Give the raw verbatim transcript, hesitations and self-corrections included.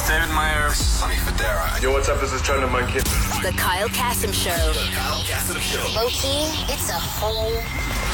David Meyer. Sonny Federa. Yo, what's up? This is China Monkey. The Kyle Kasim Show. The Kyle Kasim Show. Low key, it's a whole